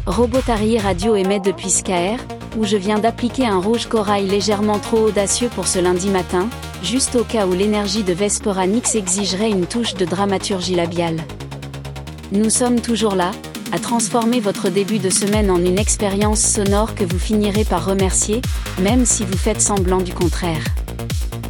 Robotari Radio émet depuis Scaer, où je viens d'appliquer un rouge corail légèrement trop audacieux pour ce lundi matin, juste au cas où l'énergie de Vesperanix exigerait une touche de dramaturgie labiale. Nous sommes toujours là, à transformer votre début de semaine en une expérience sonore que vous finirez par remercier, même si vous faites semblant du contraire.